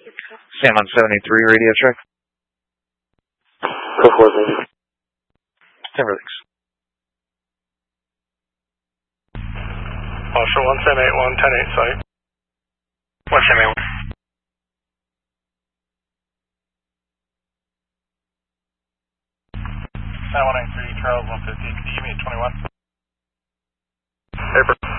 Sam on 73 radio check. Go for it, baby. Timberlakes. Marshall 1781, 10-8 site. 1781. 9193, Charles 150. Can you give me a 21? Paper.